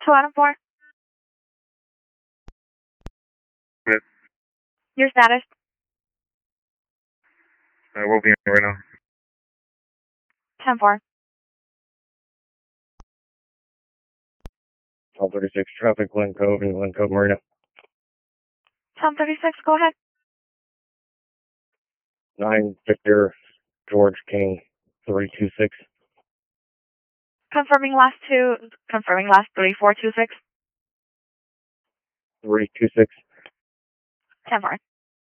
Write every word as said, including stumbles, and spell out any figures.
two Adam four. Yes. Your status? Uh, we'll be in right now. ten four. twelve thirty-six traffic, Glen Cove and Glen Cove Marina. ten thirty-six, go ahead. nine Victor George King three two six. Confirming last two, confirming last three four two six. three two six. ten four.